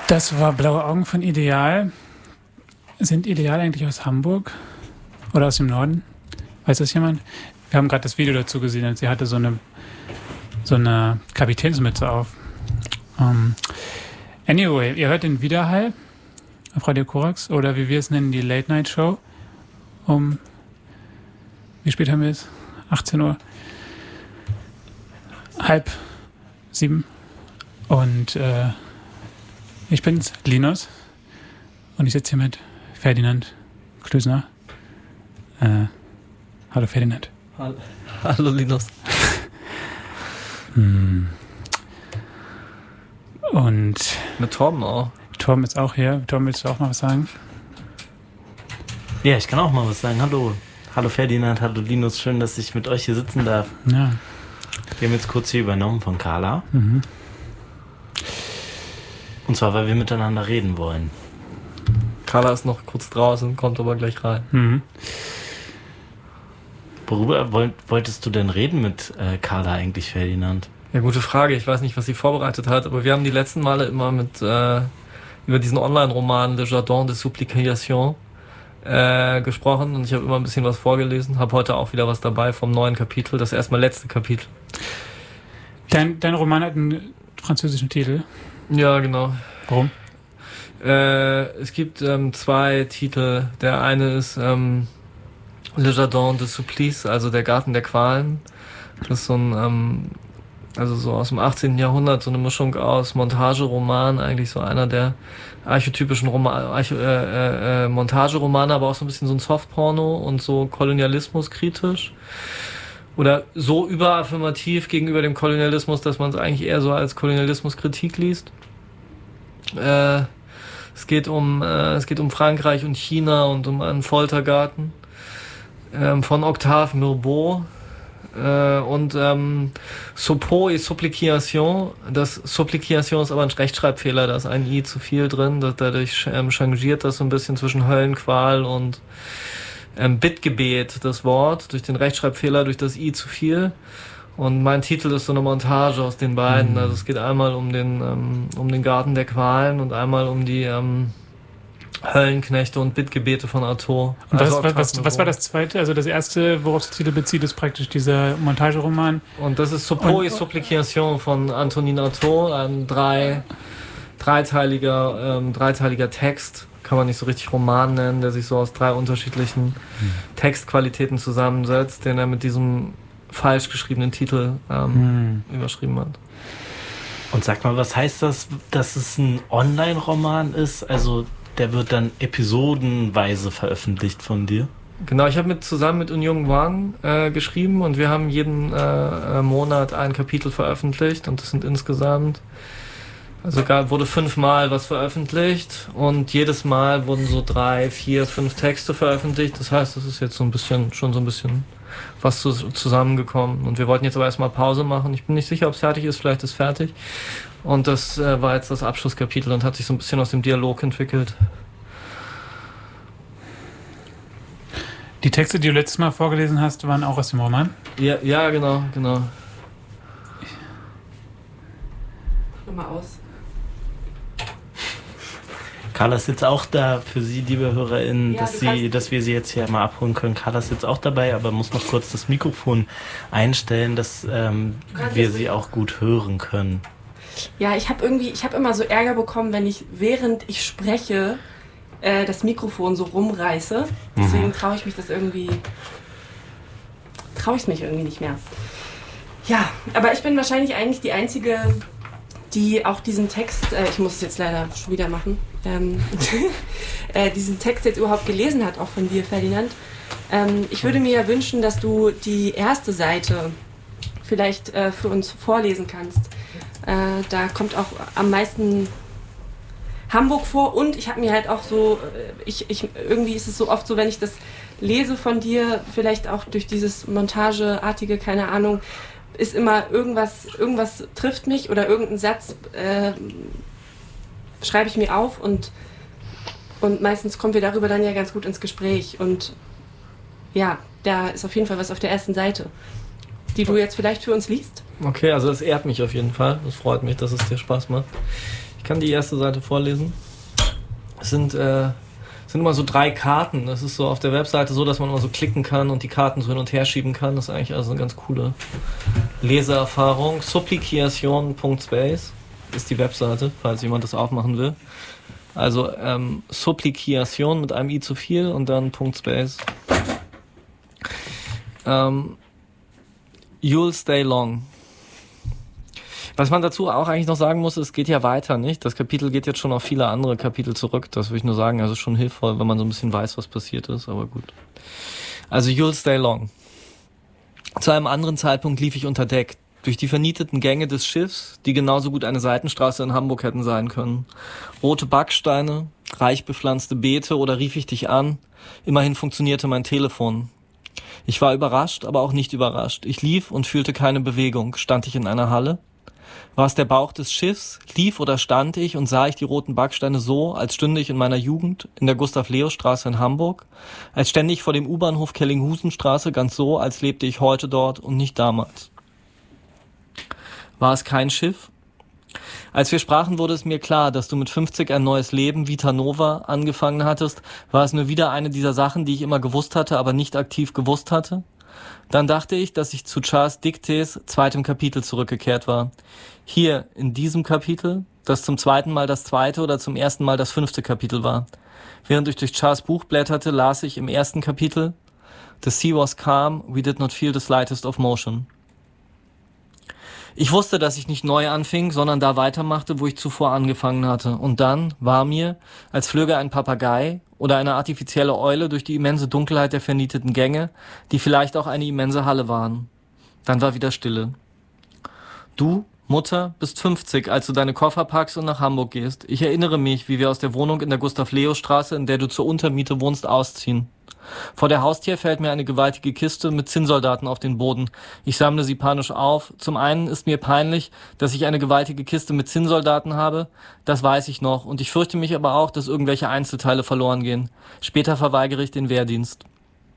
Das war Blaue Augen von Ideal. Sind Ideal eigentlich aus Hamburg oder aus dem Norden? Weiß das jemand? Wir haben gerade das Video dazu gesehen und sie hatte so eine Kapitänsmütze auf. Anyway, ihr hört den Widerhall auf Radio Korax oder wie wir es nennen, die Late Night Show. Wie spät haben wir es? 18 Uhr. 6:30. Und ich bin's, Linus. Und ich sitze hier mit Ferdinand Klösner. Hallo Ferdinand. Hallo Linus. Und mit Torben auch. Torben ist auch hier. Torben, willst du auch mal was sagen? Ja, ich kann auch mal was sagen. Hallo Ferdinand, hallo Linus. Schön, dass ich mit euch hier sitzen darf. Ja. Wir haben jetzt kurz hier übernommen von Carla. Mhm. Und zwar, weil wir miteinander reden wollen. Carla ist noch kurz draußen, kommt aber gleich rein. Mhm. Worüber wolltest du denn reden mit Carla eigentlich, Ferdinand? Ja, gute Frage. Ich weiß nicht, was sie vorbereitet hat, aber wir haben die letzten Male immer über diesen Online-Roman Le Jardin de Supplication gesprochen und ich habe immer ein bisschen was vorgelesen, habe heute auch wieder was dabei vom neuen Kapitel, das erstmal letzte Kapitel. Dein Roman hat einen französischen Titel. Ja, genau. Warum? Es gibt 2 Titel. Der eine ist Le Jardin de Supplice, also der Garten der Qualen. Das ist so ein, also so aus dem 18. Jahrhundert, so eine Mischung aus Montageroman, eigentlich so einer der archetypischen Montageromane, aber auch so ein bisschen so ein Softporno und so Kolonialismus kritisch. Oder so überaffirmativ gegenüber dem Kolonialismus, dass man es eigentlich eher so als Kolonialismuskritik liest. Es geht um Frankreich und China und um einen Foltergarten von Octave Mirbeau und Sopo et Supplication. Das Supplication ist aber ein Rechtschreibfehler, da ist ein I zu viel drin, dadurch changiert das so ein bisschen zwischen Höllenqual und Bittgebet, das Wort, durch den Rechtschreibfehler, durch das I zu viel. Und mein Titel ist so eine Montage aus den beiden. Also es geht einmal um den Garten der Qualen und einmal um die Höllenknechte und Bittgebete von Artaud. Und also was war das zweite? Also das erste, worauf der Titel bezieht, ist praktisch dieser Montageroman. Und das ist Sopo et Supplication von Antonin Artaud, ein dreiteiliger Text. Kann man nicht so richtig Roman nennen, der sich so aus 3 unterschiedlichen Textqualitäten zusammensetzt, den er mit diesem falsch geschriebenen Titel überschrieben hat. Und sag mal, was heißt das, dass es ein Online-Roman ist? Also der wird dann episodenweise veröffentlicht von dir? Genau, ich habe zusammen mit Unyung Wang geschrieben und wir haben jeden Monat ein Kapitel veröffentlicht und das sind insgesamt, also wurde 5 Mal was veröffentlicht und jedes Mal wurden so 3, 4, 5 Texte veröffentlicht. Das heißt, es ist jetzt schon so ein bisschen was zusammengekommen. Und wir wollten jetzt aber erstmal Pause machen. Ich bin nicht sicher, ob es fertig ist. Vielleicht ist es fertig. Und das war jetzt das Abschlusskapitel und hat sich so ein bisschen aus dem Dialog entwickelt. Die Texte, die du letztes Mal vorgelesen hast, waren auch aus dem Roman? Ja, genau. Nochmal aus. Carla ist jetzt auch da für Sie, liebe HörerInnen, Ja, dass wir sie jetzt hier mal abholen können. Carla ist jetzt auch dabei, aber muss noch kurz das Mikrofon einstellen, dass wir sie auch gut hören können. Ja, ich habe immer so Ärger bekommen, wenn ich, während ich spreche, das Mikrofon so rumreiße. Deswegen traue ich mich irgendwie nicht mehr. Ja, aber ich bin wahrscheinlich eigentlich die Einzige, die auch diesen Text, ich muss es jetzt leider schon wieder machen, diesen Text jetzt überhaupt gelesen hat, auch von dir, Ferdinand. Ich würde mir ja wünschen, dass du die erste Seite vielleicht für uns vorlesen kannst. Da kommt auch am meisten Hamburg vor und ich habe mir halt auch so, irgendwie ist es so oft so, wenn ich das lese von dir, vielleicht auch durch dieses Montageartige, keine Ahnung, ist immer irgendwas trifft mich oder irgendein Satz schreibe ich mir auf und meistens kommen wir darüber dann ja ganz gut ins Gespräch und ja, da ist auf jeden Fall was auf der ersten Seite. die du jetzt vielleicht für uns liest? Okay, also es ehrt mich auf jeden Fall. Es freut mich, dass es dir Spaß macht. Ich kann die erste Seite vorlesen. Es sind immer so 3 Karten. Das ist so auf der Webseite so, dass man immer so klicken kann und die Karten so hin und her schieben kann. Das ist eigentlich also eine ganz coole Leseerfahrung. Supplication.space ist die Webseite, falls jemand das aufmachen will. Also Supplication mit einem i zu viel und dann .space. You'll stay long. Was man dazu auch eigentlich noch sagen muss, es geht ja weiter, nicht? Das Kapitel geht jetzt schon auf viele andere Kapitel zurück. Das will ich nur sagen. Also schon hilfreich, wenn man so ein bisschen weiß, was passiert ist. Aber gut. Also You'll stay long. Zu einem anderen Zeitpunkt lief ich unter Deck. Durch die vernieteten Gänge des Schiffs, die genauso gut eine Seitenstraße in Hamburg hätten sein können. Rote Backsteine, reich bepflanzte Beete oder rief ich dich an. Immerhin funktionierte mein Telefon. Ich war überrascht, aber auch nicht überrascht. Ich lief und fühlte keine Bewegung. Stand ich in einer Halle? War es der Bauch des Schiffs? Lief oder stand ich und sah ich die roten Backsteine so, als stünde ich in meiner Jugend in der Gustav-Leo-Straße in Hamburg? Als stände ich vor dem U-Bahnhof Kellinghusenstraße ganz so, als lebte ich heute dort und nicht damals. War es kein Schiff? Als wir sprachen, wurde es mir klar, dass du mit 50 ein neues Leben, Vita Nova, angefangen hattest. War es nur wieder eine dieser Sachen, die ich immer gewusst hatte, aber nicht aktiv gewusst hatte? Dann dachte ich, dass ich zu Charles Dictés 2. Kapitel zurückgekehrt war. Hier, in diesem Kapitel, das zum 2. Mal das 2. oder zum 1. Mal das 5. Kapitel war. Während ich durch Charles Buch blätterte, las ich im 1. Kapitel: The sea was calm, we did not feel the slightest of motion. Ich wusste, dass ich nicht neu anfing, sondern da weitermachte, wo ich zuvor angefangen hatte. Und dann war mir, als flöge ein Papagei oder eine artifizielle Eule durch die immense Dunkelheit der vernieteten Gänge, die vielleicht auch eine immense Halle waren. Dann war wieder Stille. Du, Mutter, bist 50, als du deine Koffer packst und nach Hamburg gehst. Ich erinnere mich, wie wir aus der Wohnung in der Gustav-Leo-Straße, in der du zur Untermiete wohnst, ausziehen. Vor der Haustür fällt mir eine gewaltige Kiste mit Zinnsoldaten auf den Boden. Ich sammle sie panisch auf. Zum einen ist mir peinlich, dass ich eine gewaltige Kiste mit Zinnsoldaten habe. Das weiß ich noch. Und ich fürchte mich aber auch, dass irgendwelche Einzelteile verloren gehen. Später verweigere ich den Wehrdienst.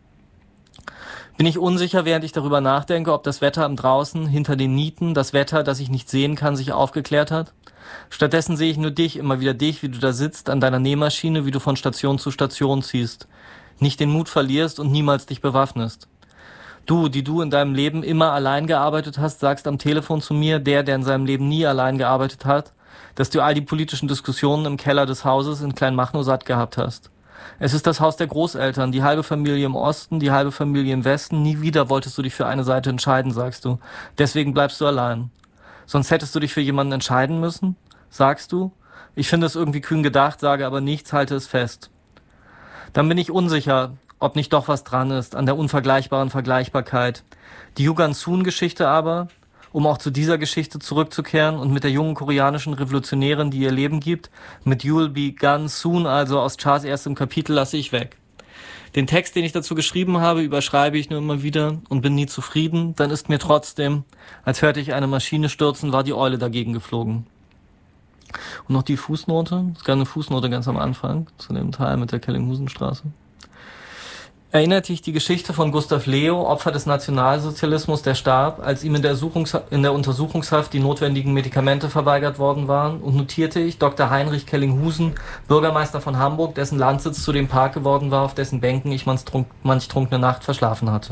Bin ich unsicher, während ich darüber nachdenke, ob das Wetter am Draußen, hinter den Nieten, das Wetter, das ich nicht sehen kann, sich aufgeklärt hat? Stattdessen sehe ich nur dich, immer wieder dich, wie du da sitzt, an deiner Nähmaschine, wie du von Station zu Station ziehst. Nicht den Mut verlierst und niemals dich bewaffnest. Du, die du in deinem Leben immer allein gearbeitet hast, sagst am Telefon zu mir, der in seinem Leben nie allein gearbeitet hat, dass du all die politischen Diskussionen im Keller des Hauses in Kleinmachnow satt gehabt hast. Es ist das Haus der Großeltern, die halbe Familie im Osten, die halbe Familie im Westen. Nie wieder wolltest du dich für eine Seite entscheiden, sagst du. Deswegen bleibst du allein. Sonst hättest du dich für jemanden entscheiden müssen, sagst du. Ich finde es irgendwie kühn gedacht, sage aber nichts, halte es fest. Dann bin ich unsicher, ob nicht doch was dran ist an der unvergleichbaren Vergleichbarkeit. Die Yugan-Sun-Geschichte aber, um auch zu dieser Geschichte zurückzukehren und mit der jungen koreanischen Revolutionärin, die ihr Leben gibt, mit You'll be gone soon, also aus Charles erstem Kapitel, lasse ich weg. Den Text, den ich dazu geschrieben habe, überschreibe ich nur immer wieder und bin nie zufrieden. Dann ist mir trotzdem, als hörte ich eine Maschine stürzen, war die Eule dagegen geflogen. Und noch die Fußnote, es gab eine Fußnote ganz am Anfang, zu dem Teil mit der Kellinghusenstraße. Erinnert dich die Geschichte von Gustav Leo, Opfer des Nationalsozialismus, der starb, als ihm in der Untersuchungshaft die notwendigen Medikamente verweigert worden waren, und notierte ich, Dr. Heinrich Kellinghusen, Bürgermeister von Hamburg, dessen Landsitz zu dem Park geworden war, auf dessen Bänken ich manch trunkene Nacht verschlafen hatte.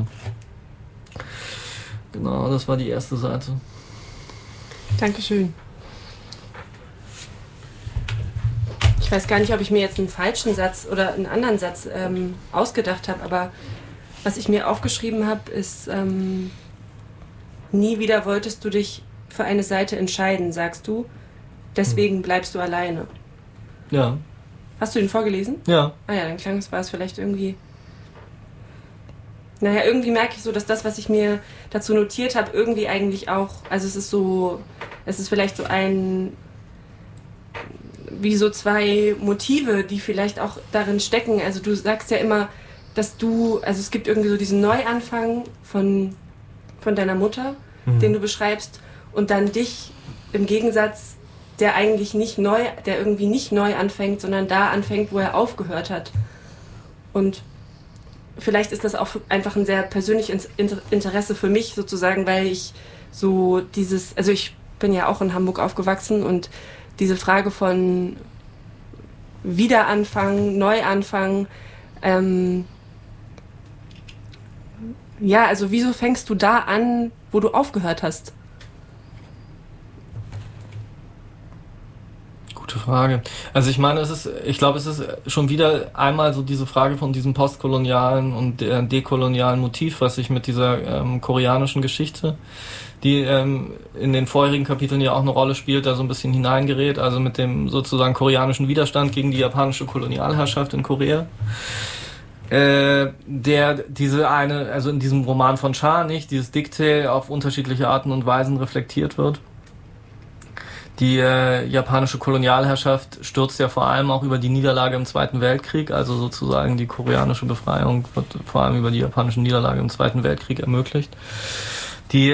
Genau, das war die erste Seite. Dankeschön. Ich weiß gar nicht, ob ich mir jetzt einen falschen Satz oder einen anderen Satz ausgedacht habe, aber was ich mir aufgeschrieben habe, ist, nie wieder wolltest du dich für eine Seite entscheiden, sagst du, deswegen bleibst du alleine. Ja. Hast du den vorgelesen? Ja. Ah ja, dann klang es, war es vielleicht irgendwie... Naja, irgendwie merke ich so, dass das, was ich mir dazu notiert habe, irgendwie eigentlich auch, also es ist vielleicht so wie so zwei Motive, die vielleicht auch darin stecken. Also du sagst ja immer, also es gibt irgendwie so diesen Neuanfang von deiner Mutter, den du beschreibst, und dann dich im Gegensatz, der irgendwie nicht neu anfängt, sondern da anfängt, wo er aufgehört hat. Und vielleicht ist das auch einfach ein sehr persönliches Interesse für mich sozusagen, weil ich so also ich bin ja auch in Hamburg aufgewachsen und diese Frage von Wiederanfang, Neuanfang, also wieso fängst du da an, wo du aufgehört hast? Gute Frage. Also ich meine, ich glaube, es ist schon wieder einmal so diese Frage von diesem postkolonialen und dekolonialen Motiv, was sich mit dieser koreanischen Geschichte, die in den vorherigen Kapiteln ja auch eine Rolle spielt, da so ein bisschen hineingerät, also mit dem sozusagen koreanischen Widerstand gegen die japanische Kolonialherrschaft in Korea. Der also in diesem Roman von Cha nicht, dieses Dikte auf unterschiedliche Arten und Weisen reflektiert wird. Die japanische Kolonialherrschaft stürzt ja vor allem auch über die Niederlage im Zweiten Weltkrieg, also sozusagen die koreanische Befreiung wird vor allem über die japanische Niederlage im Zweiten Weltkrieg ermöglicht. Die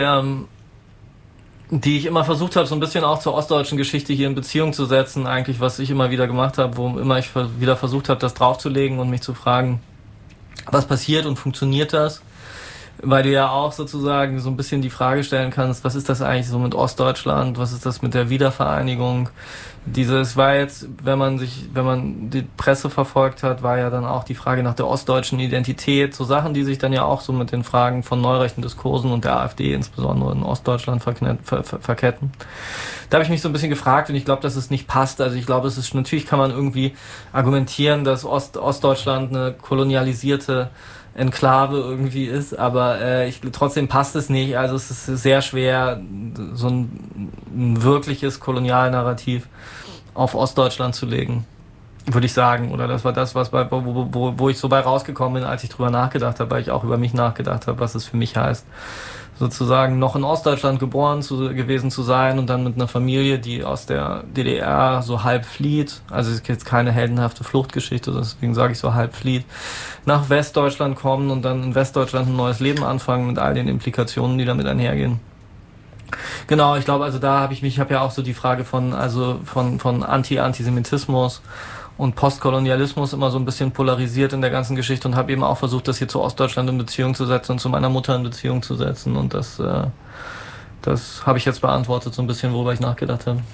ich immer versucht habe, so ein bisschen auch zur ostdeutschen Geschichte hier in Beziehung zu setzen, eigentlich was ich immer wieder gemacht habe, wo immer ich wieder versucht habe, das draufzulegen und mich zu fragen, was passiert und funktioniert das? Weil du ja auch sozusagen so ein bisschen die Frage stellen kannst, was ist das eigentlich so mit Ostdeutschland, was ist das mit der Wiedervereinigung? Es war jetzt, wenn man die Presse verfolgt hat, war ja dann auch die Frage nach der ostdeutschen Identität, so Sachen, die sich dann ja auch so mit den Fragen von neurechten Diskursen und der AfD insbesondere in Ostdeutschland verketten. Da habe ich mich so ein bisschen gefragt und ich glaube, dass es nicht passt. Also ich glaube, natürlich kann man irgendwie argumentieren, dass Ostdeutschland eine kolonialisierte Enklave irgendwie ist, aber trotzdem passt es nicht. Also es ist sehr schwer, so ein wirkliches Kolonialnarrativ auf Ostdeutschland zu legen, würde ich sagen. Oder das war das, wo ich so bei rausgekommen bin, als ich drüber nachgedacht habe, weil ich auch über mich nachgedacht habe, was es für mich heißt, sozusagen noch in Ostdeutschland geboren gewesen zu sein und dann mit einer Familie, die aus der DDR so halb flieht, also es ist jetzt keine heldenhafte Fluchtgeschichte, deswegen sage ich so halb flieht, nach Westdeutschland kommen und dann in Westdeutschland ein neues Leben anfangen mit all den Implikationen, die damit einhergehen. Genau, ich glaube, also da habe ich habe ja auch so die Frage von Antisemitismus und Postkolonialismus immer so ein bisschen polarisiert in der ganzen Geschichte und habe eben auch versucht, das hier zu Ostdeutschland in Beziehung zu setzen und zu meiner Mutter in Beziehung zu setzen. Und das habe ich jetzt beantwortet, so ein bisschen, worüber ich nachgedacht habe.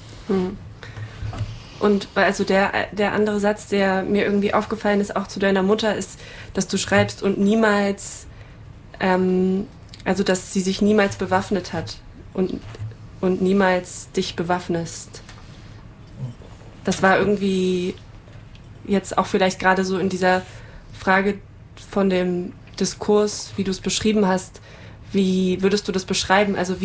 Und also der andere Satz, der mir irgendwie aufgefallen ist, auch zu deiner Mutter, ist, dass du schreibst und niemals, also dass sie sich niemals bewaffnet hat und niemals dich bewaffnest. Das war irgendwie jetzt auch vielleicht gerade so in dieser Frage von dem Diskurs, wie du es beschrieben hast, wie würdest du das beschreiben? Also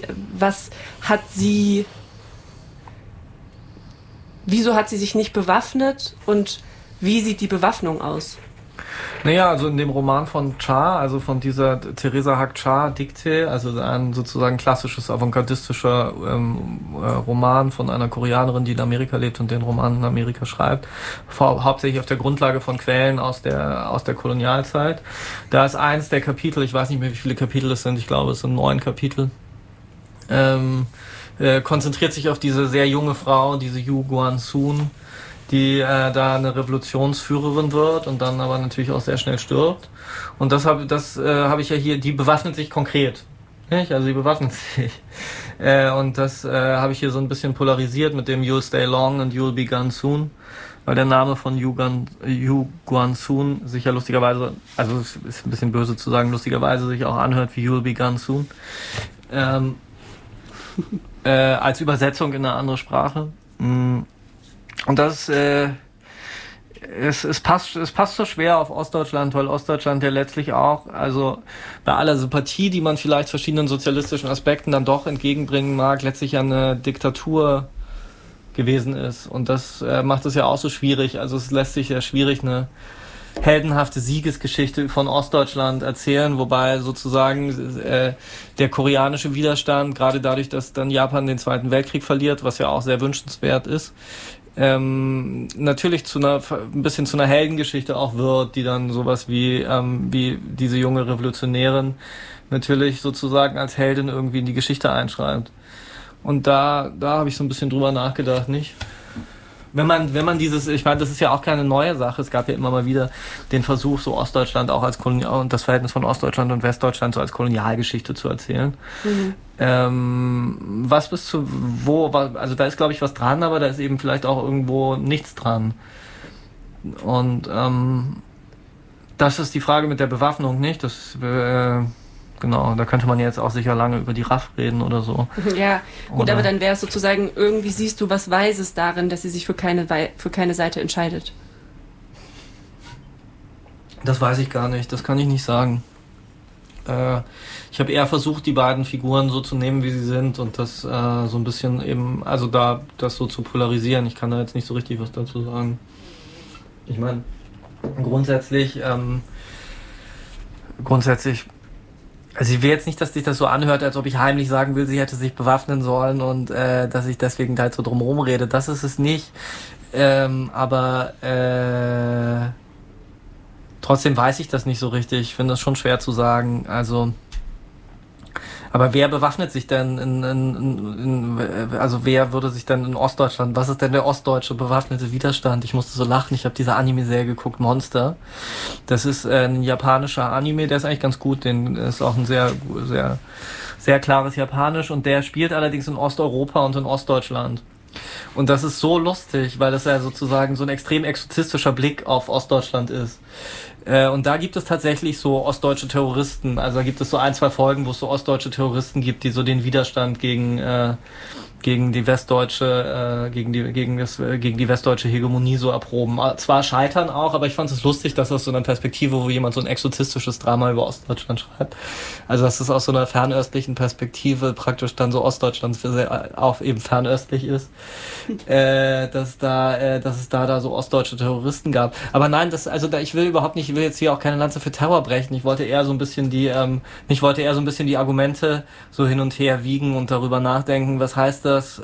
wieso hat sie sich nicht bewaffnet und wie sieht die Bewaffnung aus? Naja, also in dem Roman von Cha, also von dieser Teresa Hack Cha Dikte, also ein sozusagen klassisches avantgardistischer Roman von einer Koreanerin, die in Amerika lebt und den Roman in Amerika schreibt, hauptsächlich auf der Grundlage von Quellen aus der Kolonialzeit. Da ist eins der Kapitel, ich weiß nicht mehr, wie viele Kapitel es sind, ich glaube, es sind 9 Kapitel, konzentriert sich auf diese sehr junge Frau, diese Yu Guan-sun, die da eine Revolutionsführerin wird und dann aber natürlich auch sehr schnell stirbt. Und das habe ich ja hier, die bewaffnet sich konkret. Nicht? Also sie bewaffnet sich. Und das habe ich hier so ein bisschen polarisiert mit dem You'll stay long and you'll be gone soon. Weil der Name von Yu Guan-sun sich ja lustigerweise, also es ist ein bisschen böse zu sagen, lustigerweise sich auch anhört wie You'll be gone soon. Als Übersetzung in eine andere Sprache. Und das, es passt so schwer auf Ostdeutschland, weil Ostdeutschland ja letztlich auch, also bei aller Sympathie, die man vielleicht verschiedenen sozialistischen Aspekten dann doch entgegenbringen mag, letztlich eine Diktatur gewesen ist. Und das macht es ja auch so schwierig. Also es lässt sich ja schwierig eine heldenhafte Siegesgeschichte von Ostdeutschland erzählen, wobei sozusagen der koreanische Widerstand, gerade dadurch, dass dann Japan den Zweiten Weltkrieg verliert, was ja auch sehr wünschenswert ist, natürlich ein bisschen zu einer Heldengeschichte auch wird, die dann sowas wie diese junge Revolutionärin natürlich sozusagen als Heldin irgendwie in die Geschichte einschreibt. Und da habe ich so ein bisschen drüber nachgedacht, nicht? wenn man dieses, ich meine, das ist ja auch keine neue Sache, es gab ja immer mal wieder den Versuch, so Ostdeutschland auch als Kolonial und das Verhältnis von Ostdeutschland und Westdeutschland so als Kolonialgeschichte zu erzählen. Was bis zu wo, also da ist glaube ich was dran, aber da ist eben vielleicht auch irgendwo nichts dran. Und das ist die Frage mit der Bewaffnung, nicht? Das genau, da könnte man jetzt auch sicher lange über die RAF reden oder so. Ja, gut, Oder aber dann wäre es sozusagen, irgendwie siehst du was Weises darin, dass sie sich für keine Seite entscheidet. Das weiß ich gar nicht, das kann ich nicht sagen. Ich habe eher versucht, die beiden Figuren so zu nehmen, wie sie sind und das so ein bisschen eben, also da das so zu polarisieren. Ich kann da jetzt nicht so richtig was dazu sagen. Ich meine, grundsätzlich, also ich will jetzt nicht, dass sich das so anhört, als ob ich heimlich sagen will, sie hätte sich bewaffnen sollen und dass ich deswegen da halt so drumherum rede. Das ist es nicht. Aber trotzdem weiß ich das nicht so richtig. Ich finde das schon schwer zu sagen. Also, aber wer bewaffnet sich denn also wer würde sich denn in Ostdeutschland, was ist denn der ostdeutsche bewaffnete Widerstand? Ich musste so lachen, ich habe diese Anime-Serie geguckt, Monster. Das ist ein japanischer Anime, der ist eigentlich ganz gut, den ist auch ein sehr, sehr, sehr klares Japanisch und der spielt allerdings in Osteuropa und in Ostdeutschland. Und das ist so lustig, weil das ja sozusagen so ein extrem exotistischer Blick auf Ostdeutschland ist. Und da gibt es tatsächlich so ostdeutsche Terroristen. Also da gibt es so 1, 2 Folgen, wo es so ostdeutsche Terroristen gibt, die so den Widerstand gegen die westdeutsche gegen die westdeutsche Hegemonie so erproben. Zwar scheitern auch, aber ich fand es lustig, dass aus so einer Perspektive, wo jemand so ein exotistisches Drama über Ostdeutschland schreibt, also dass es aus so einer fernöstlichen Perspektive praktisch dann so Ostdeutschland auch eben fernöstlich ist, dass es da so ostdeutsche Terroristen gab. Aber nein, ich will jetzt hier auch keine Lanze für Terror brechen. Ich wollte eher so ein bisschen die Argumente so hin und her wiegen und darüber nachdenken, was heißt das,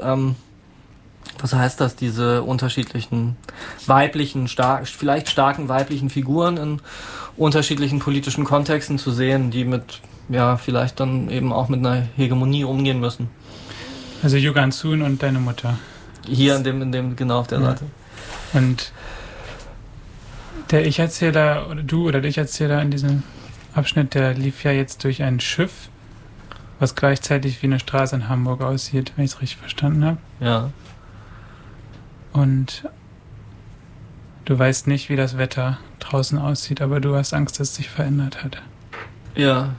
diese unterschiedlichen weiblichen, vielleicht starken weiblichen Figuren in unterschiedlichen politischen Kontexten zu sehen, die vielleicht dann eben auch mit einer Hegemonie umgehen müssen. Also Yugan Sun und deine Mutter. Hier genau auf der Seite. Und der Ich-Erzähler oder du oder der Ich-Erzähler in diesem Abschnitt, der lief ja jetzt durch ein Schiff, was gleichzeitig wie eine Straße in Hamburg aussieht, wenn ich es richtig verstanden habe. Ja. Und du weißt nicht, wie das Wetter draußen aussieht, aber du hast Angst, dass es sich verändert hat. Ja.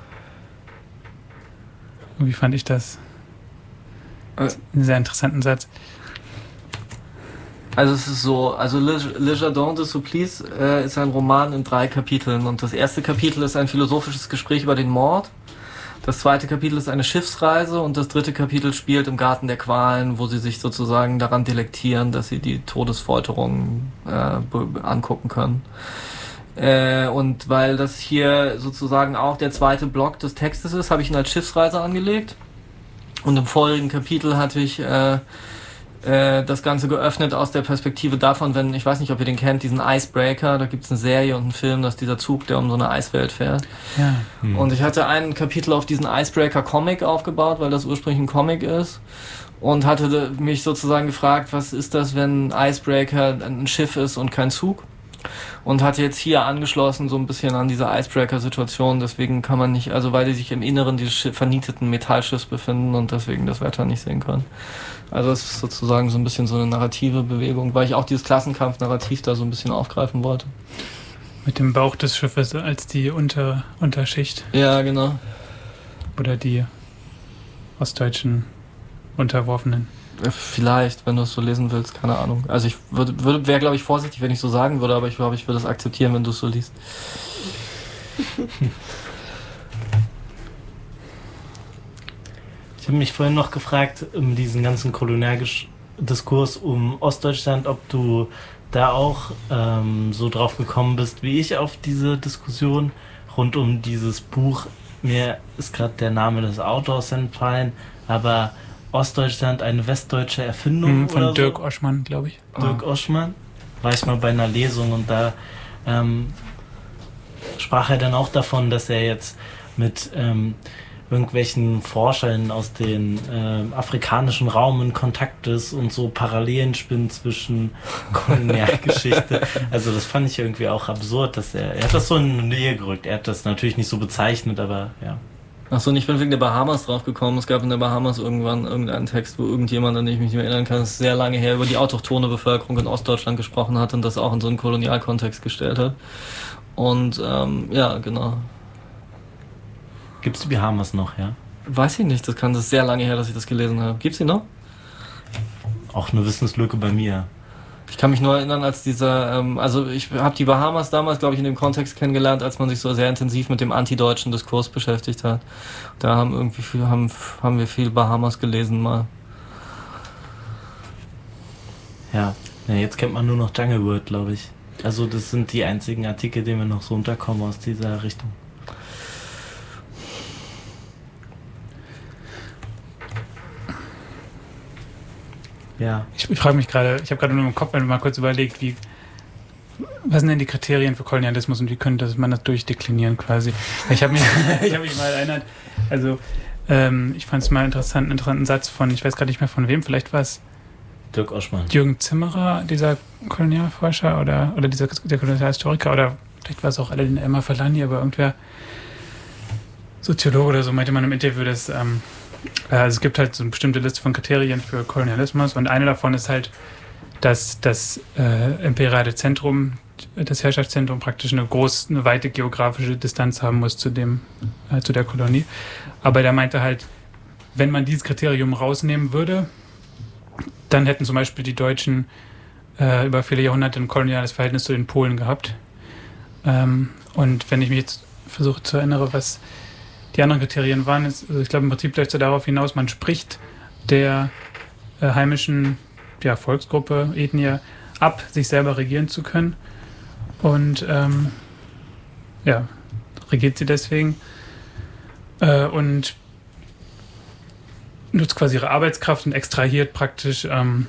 Und wie fand ich das? Einen sehr interessanten Satz. Also es ist so, Le Jardin de Supplice ist ein Roman in 3 Kapiteln und das erste Kapitel ist ein philosophisches Gespräch über den Mord. Das zweite Kapitel ist eine Schiffsreise und das dritte Kapitel spielt im Garten der Qualen, wo sie sich sozusagen daran delektieren, dass sie die Todesfolterung angucken können. Und weil das hier sozusagen auch der zweite Block des Textes ist, habe ich ihn als Schiffsreise angelegt. Und im vorigen Kapitel hatte ich das Ganze geöffnet aus der Perspektive davon, ich weiß nicht, ob ihr den kennt, diesen Icebreaker, da gibt es eine Serie und einen Film, das ist dieser Zug, der um so eine Eiswelt fährt. Ja. Und ich hatte ein Kapitel auf diesen Icebreaker-Comic aufgebaut, weil das ursprünglich ein Comic ist und hatte mich sozusagen gefragt, was ist das, wenn ein Icebreaker ein Schiff ist und kein Zug? Und hatte jetzt hier angeschlossen so ein bisschen an diese Icebreaker-Situation, deswegen kann man nicht, also weil die sich im Inneren dieses vernieteten Metallschiffs befinden und deswegen das Wetter nicht sehen können. Also es ist sozusagen so ein bisschen so eine narrative Bewegung, weil ich auch dieses Klassenkampf-Narrativ da so ein bisschen aufgreifen wollte. Mit dem Bauch des Schiffes als die Unterschicht. Ja, genau. Oder die ostdeutschen Unterworfenen. Vielleicht, wenn du es so lesen willst, keine Ahnung. Also ich wäre, glaube ich, vorsichtig, wenn ich so sagen würde, aber ich glaube, ich würde es akzeptieren, wenn du es so liest. Ich habe mich vorhin noch gefragt, in diesem ganzen Kolonialdiskurs um Ostdeutschland, ob du da auch so drauf gekommen bist, wie ich auf diese Diskussion rund um dieses Buch. Mir ist gerade der Name des Autors entfallen, aber Ostdeutschland, eine westdeutsche Erfindung von oder Dirk so. Oschmann, glaube ich. Dirk Oschmann, war ich mal bei einer Lesung und da sprach er dann auch davon, dass er jetzt mit irgendwelchen Forschern aus dem afrikanischen Raum in Kontakt ist und so Parallelen spinnt zwischen Kolonialgeschichte. Also das fand ich irgendwie auch absurd, dass er hat das so in die Nähe gerückt. Er hat das natürlich nicht so bezeichnet, aber ja. Achso, und ich bin wegen der Bahamas draufgekommen. Es gab in der Bahamas irgendwann irgendeinen Text, wo irgendjemand, an den ich mich nicht mehr erinnern kann, das ist sehr lange her, über die autochthone Bevölkerung in Ostdeutschland gesprochen hat und das auch in so einen Kolonialkontext gestellt hat. Und ja, genau. Gibt's die Bahamas noch, ja? Weiß ich nicht, das ist sehr lange her, dass ich das gelesen habe. Gibt's die noch? Auch eine Wissenslücke bei mir. Ich kann mich nur erinnern, als dieser, also ich habe die Bahamas damals, glaube ich, in dem Kontext kennengelernt, als man sich so sehr intensiv mit dem antideutschen Diskurs beschäftigt hat. Da haben wir viel Bahamas gelesen mal. Ja, jetzt kennt man nur noch Jungle World, glaube ich. Also das sind die einzigen Artikel, die wir noch so unterkommen aus dieser Richtung. Ja. Ich frage mich gerade, ich habe gerade nur im Kopf mal kurz überlegt, was sind denn die Kriterien für Kolonialismus und wie könnte man das durchdeklinieren quasi? Ich habe mich mal erinnert, also ich fand es mal einen interessanten Satz von, ich weiß gerade nicht mehr von wem, vielleicht war es Dirk Oschmann. Jürgen Zimmerer, dieser Kolonialforscher oder der Kolonialhistoriker, oder vielleicht war es auch Alain Elmar Falani, aber irgendwer Soziologe oder so meinte man im Interview, dass also es gibt halt so eine bestimmte Liste von Kriterien für Kolonialismus und eine davon ist halt, dass das imperiale Zentrum, das Herrschaftszentrum praktisch eine weite geografische Distanz haben muss zu der Kolonie. Aber der meinte halt, wenn man dieses Kriterium rausnehmen würde, dann hätten zum Beispiel die Deutschen über viele Jahrhunderte ein koloniales Verhältnis zu den Polen gehabt. Und wenn ich mich jetzt versuche zu erinnern, was die anderen Kriterien waren, also ich glaube im Prinzip läuft es darauf hinaus, man spricht der heimischen Volksgruppe, Ethnie ab, sich selber regieren zu können. Und regiert sie deswegen und nutzt quasi ihre Arbeitskraft und extrahiert praktisch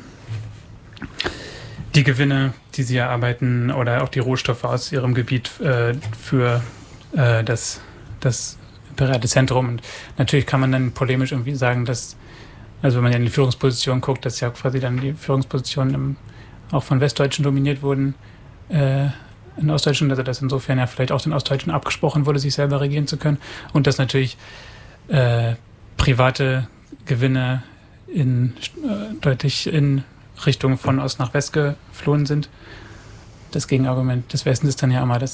die Gewinne, die sie erarbeiten oder auch die Rohstoffe aus ihrem Gebiet für das imperiale Zentrum. Und natürlich kann man dann polemisch irgendwie sagen, dass, also wenn man ja in die Führungsposition guckt, dass ja quasi dann die Führungspositionen auch von Westdeutschen dominiert wurden in Ostdeutschland, also dass insofern ja vielleicht auch den Ostdeutschen abgesprochen wurde, sich selber regieren zu können und dass natürlich private Gewinne deutlich in Richtung von Ost nach West geflohen sind. Das Gegenargument des Westens ist dann ja immer, dass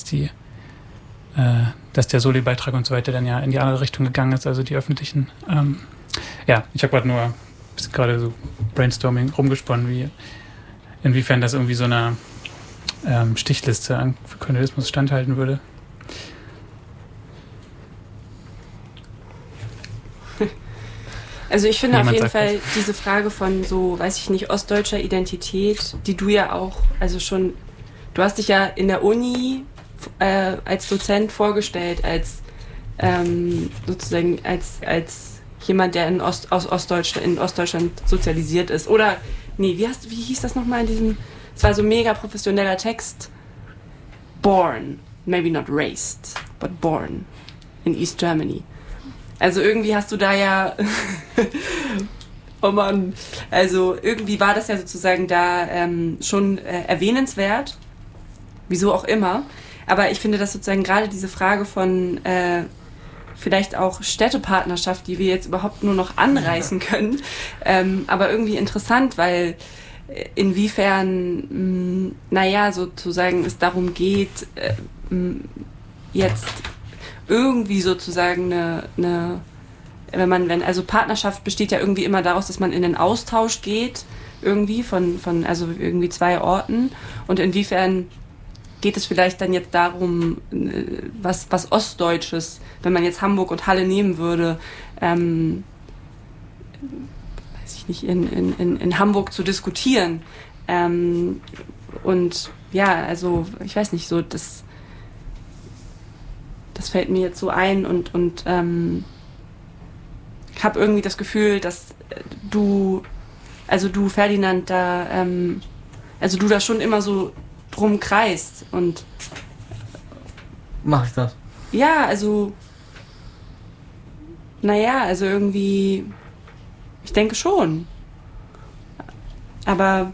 der Soli-Beitrag und so weiter dann ja in die andere Richtung gegangen ist, also die öffentlichen. Ich habe gerade so Brainstorming rumgesponnen, inwiefern das irgendwie so einer Stichliste für Kolonialismus standhalten würde. Also ich finde auf jeden Fall diese Frage von so, weiß ich nicht, ostdeutscher Identität, die du ja auch, also schon, du hast dich ja in der Uni als Dozent vorgestellt, als sozusagen als jemand, der in Ostdeutschland sozialisiert ist. Oder, nee, wie hieß das nochmal in diesem, es war so ein mega professioneller Text, born, maybe not raised, but born in East Germany. Also irgendwie hast du da ja, oh Mann, also irgendwie war das ja sozusagen da schon erwähnenswert, wieso auch immer. Aber ich finde, dass sozusagen gerade diese Frage von vielleicht auch Städtepartnerschaft, die wir jetzt überhaupt nur noch anreißen können, aber irgendwie interessant, weil inwiefern, sozusagen es darum geht, jetzt irgendwie sozusagen also Partnerschaft besteht ja irgendwie immer daraus, dass man in den Austausch geht, irgendwie also irgendwie zwei Orten, und inwiefern geht es vielleicht dann jetzt darum, was Ostdeutsches, wenn man jetzt Hamburg und Halle nehmen würde, weiß ich nicht, in Hamburg zu diskutieren. Und ja, also ich weiß nicht, so das fällt mir jetzt so ein und ich habe irgendwie das Gefühl, dass du Ferdinand, da du da schon immer so drum kreist und mach ich das? Ja, also Naja, also irgendwie, ich denke schon. Aber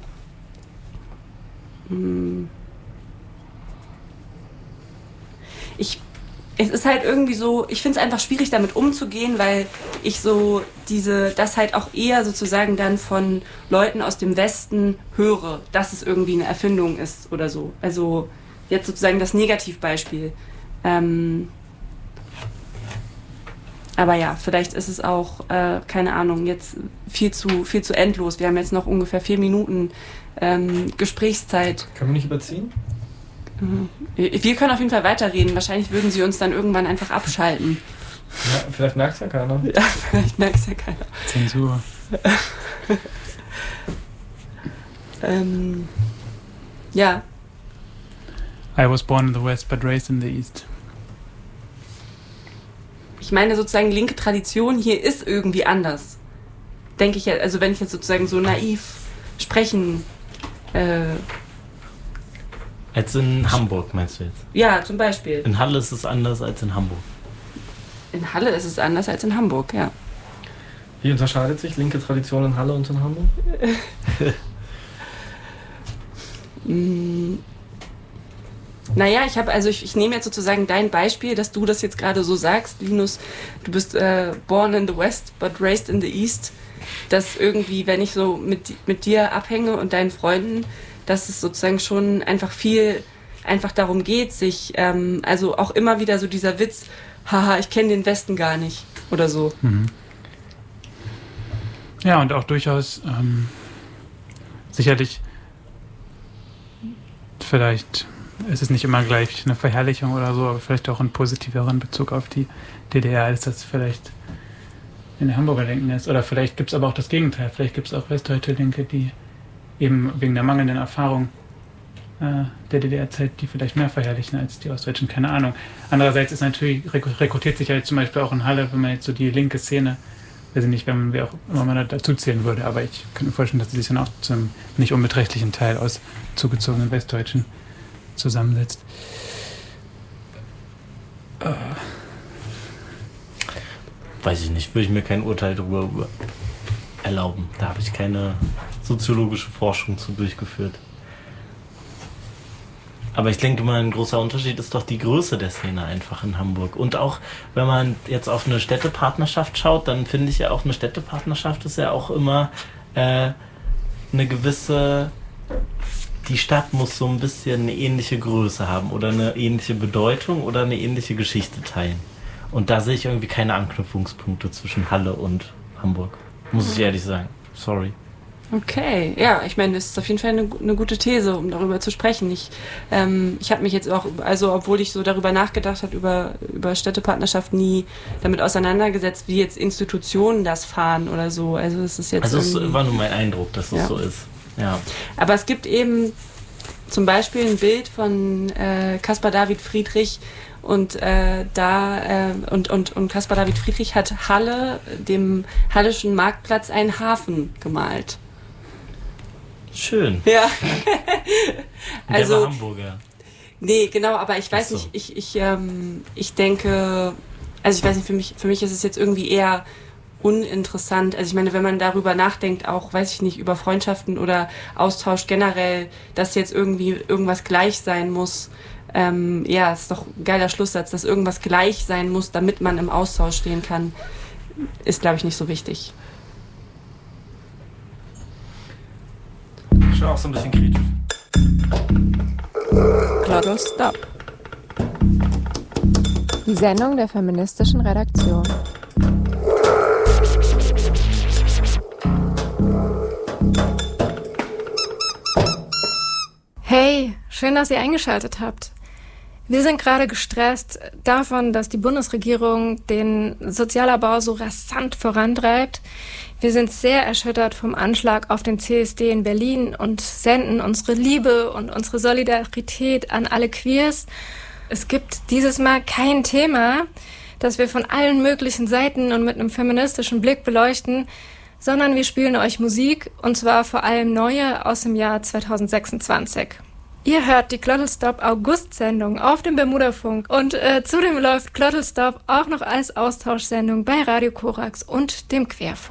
es ist halt irgendwie so, ich finde es einfach schwierig, damit umzugehen, weil ich so das halt auch eher sozusagen dann von Leuten aus dem Westen höre, dass es irgendwie eine Erfindung ist oder so. Also jetzt sozusagen das Negativbeispiel. Aber ja, vielleicht ist es auch, keine Ahnung, jetzt viel zu endlos. Wir haben jetzt noch ungefähr 4 Minuten Gesprächszeit. Können wir nicht überziehen? Wir können auf jeden Fall weiterreden. Wahrscheinlich würden sie uns dann irgendwann einfach abschalten. Ja, vielleicht merkt es ja keiner. Ja, vielleicht merkt es ja keiner. Zensur. Ja. I was born in the West, but raised in the East. Ich meine sozusagen, linke Tradition hier ist irgendwie anders. Denke ich ja, also wenn ich jetzt sozusagen so naiv sprechen... Als in Hamburg, meinst du jetzt? Ja, zum Beispiel. In Halle ist es anders als in Hamburg. In Halle ist es anders als in Hamburg, ja. Wie unterscheidet sich linke Tradition in Halle und in Hamburg? Naja, ich nehme jetzt sozusagen dein Beispiel, dass du das jetzt gerade so sagst, Linus, du bist born in the West, but raised in the East. Dass irgendwie, wenn ich so mit dir abhänge und deinen Freunden, dass es sozusagen schon einfach darum geht, sich, also auch immer wieder so dieser Witz, haha, ich kenne den Westen gar nicht oder so. Mhm. Ja, und auch durchaus sicherlich vielleicht ist es nicht immer gleich eine Verherrlichung oder so, aber vielleicht auch ein positiveren Bezug auf die DDR, als das vielleicht in der Hamburger Linken ist. Oder vielleicht gibt es aber auch das Gegenteil. Vielleicht gibt es auch westdeutsche Linke, die eben wegen der mangelnden Erfahrung der DDR-Zeit, die vielleicht mehr verherrlichen als die Ostdeutschen, keine Ahnung. Andererseits ist natürlich, rekrutiert sich ja jetzt zum Beispiel auch in Halle, wenn man jetzt so die linke Szene, weiß ich nicht, wer auch immer man dazu zählen würde, aber ich kann mir vorstellen, dass sie sich dann auch zum nicht unbeträchtlichen Teil aus zugezogenen Westdeutschen zusammensetzt. Weiß ich nicht, würde ich mir kein Urteil darüber erlauben. Da habe ich keine soziologische Forschung zu durchgeführt. Aber ich denke mal, ein großer Unterschied ist doch die Größe der Szene einfach in Hamburg. Und auch, wenn man jetzt auf eine Städtepartnerschaft schaut, dann finde ich ja auch, eine Städtepartnerschaft ist ja auch immer eine gewisse... Die Stadt muss so ein bisschen eine ähnliche Größe haben oder eine ähnliche Bedeutung oder eine ähnliche Geschichte teilen. Und da sehe ich irgendwie keine Anknüpfungspunkte zwischen Halle und Hamburg. Muss ich ehrlich sagen. Sorry. Okay, ja, ich meine, das ist auf jeden Fall eine gute These, um darüber zu sprechen. Ich habe mich jetzt auch, also obwohl ich so darüber nachgedacht habe, über Städtepartnerschaft, nie damit auseinandergesetzt, wie jetzt Institutionen das fahren oder so. Also es ist jetzt es war nur mein Eindruck, dass es so ist. Ja. Aber es gibt eben zum Beispiel ein Bild von Caspar David Friedrich und Caspar David Friedrich hat Halle, dem Hallischen Marktplatz, einen Hafen gemalt. Schön. Ja. Also, der war Hamburger. Nee, genau, aber ich weiß nicht, ich denke, also ich weiß nicht, für mich ist es jetzt irgendwie eher uninteressant. Also ich meine, wenn man darüber nachdenkt, auch, weiß ich nicht, über Freundschaften oder Austausch generell, dass jetzt irgendwie irgendwas gleich sein muss. Ja, ist doch ein geiler Schlusssatz, dass irgendwas gleich sein muss, damit man im Austausch stehen kann, ist, glaube ich, nicht so wichtig. Schon auch so ein bisschen kritisch. Glottal Stop. Die Sendung der feministischen Redaktion. Hey, schön, dass ihr eingeschaltet habt. Wir sind gerade gestresst davon, dass die Bundesregierung den Sozialabbau so rasant vorantreibt. Wir sind sehr erschüttert vom Anschlag auf den CSD in Berlin und senden unsere Liebe und unsere Solidarität an alle Queers. Es gibt dieses Mal kein Thema, das wir von allen möglichen Seiten und mit einem feministischen Blick beleuchten, sondern wir spielen euch Musik, und zwar vor allem neue aus dem Jahr 2026. Ihr hört die Glottalstop August-Sendung auf dem Bermudafunk und zudem läuft Glottalstop auch noch als Austauschsendung bei Radio Korax und dem Querfunk.